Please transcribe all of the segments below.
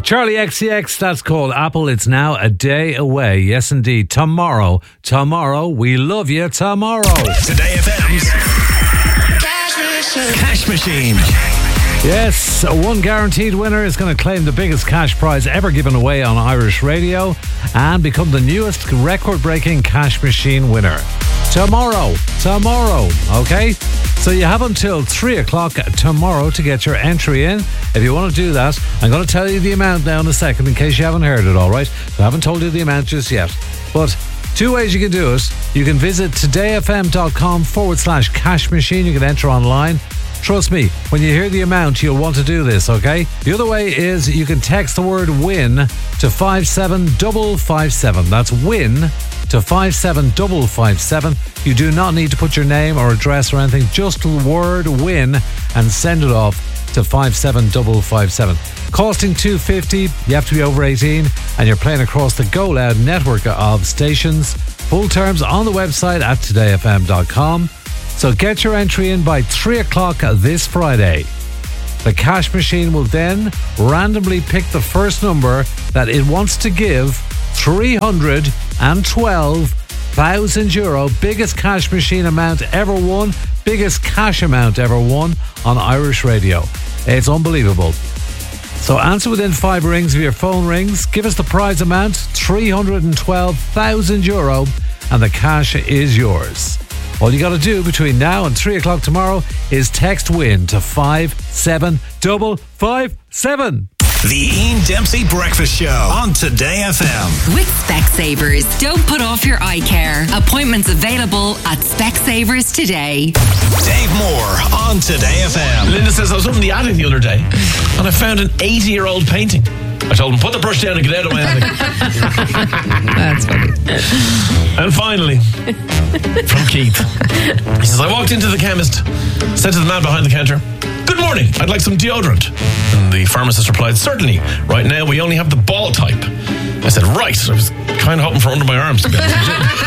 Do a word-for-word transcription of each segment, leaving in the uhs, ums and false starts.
Charlie X C X, that's called Apple. It's now a day away. Yes, indeed. Tomorrow. Tomorrow. We love you tomorrow. Today F M's Cash Machine. Cash Machine. Yes, one guaranteed winner is going to claim the biggest cash prize ever given away on Irish radio and become the newest record-breaking Cash Machine winner. Tomorrow. Tomorrow. Okay? So you have until three o'clock tomorrow to get your entry in. If you want to do that, I'm going to tell you the amount now in a second in case you haven't heard it, all right? I haven't told you the amount just yet. But two ways you can do it. You can visit todayfm.com forward slash cash machine. You can enter online. Trust me, when you hear the amount, you'll want to do this, okay? The other way is you can text the word WIN to five seven five five seven. That's WIN to five seven five five seven. You do not need to put your name or address or anything, just the word WIN and send it off to five seven five five seven. Costing two dollars fifty, you have to be over eighteen, and you're playing across the Go Loud network of stations. Full terms on the website at today f m dot com. So get your entry in by three o'clock this Friday. The cash machine will then randomly pick the first number that it wants to give three hundred twelve thousand euro, biggest cash machine amount ever won, biggest cash amount ever won on Irish radio. It's unbelievable. So answer within five rings of your phone rings. Give us the prize amount, three hundred twelve thousand euro, and the cash is yours. All you got to do between now and three o'clock tomorrow is text WIN to five seven five five seven. The Ian Dempsey Breakfast Show on Today F M. With Specsavers. Don't put off your eye care. Appointments available at Specsavers today. Dave Moore on Today F M. Linda says, I was up in the attic the other day and I found an eighty-year-old painting. I told him, put the brush down and get out of my attic. That's funny. And finally, from Keith. He says, I walked into the chemist, said to the man behind the counter, good morning, I'd like some deodorant. And the pharmacist replied, certainly. Right now, we only have the ball type. I said, right. I was kind of hoping for under my arms to be honest.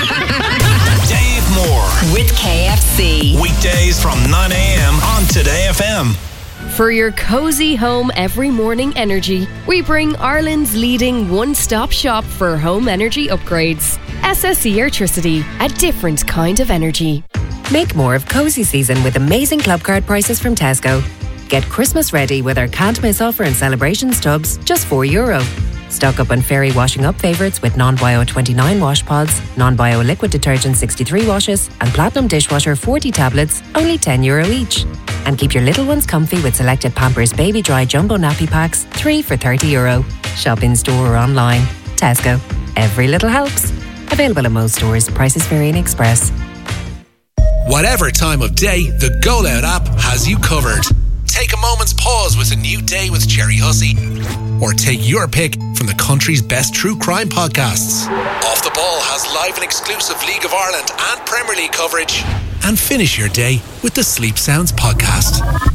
Dave Moore. With K F C. Weekdays from nine a.m. on Today F M. For your cozy home every morning energy, we bring Ireland's leading one-stop shop for home energy upgrades. S S E Airtricity, a different kind of energy. Make more of cozy season with amazing club card prices from Tesco. Get Christmas ready with our can't miss offer and celebrations tubs, just four euro. Stock up on Fairy washing up favourites with non-bio twenty-nine wash pods, non-bio liquid detergent sixty-three washes, and platinum dishwasher forty tablets, only ten euro each. And keep your little ones comfy with selected Pampers Baby Dry Jumbo Nappy Packs, three for thirty euro. Shop in store or online. Tesco. Every little helps. Available in most stores. Prices vary in Express. Whatever time of day, the Go Loud app has you covered. Take a moment's pause with a new day with Jerry Hussey. Or take your pick from the country's best true crime podcasts. Off the Ball has live and exclusive League of Ireland and Premier League coverage. And finish your day with the Sleep Sounds podcast.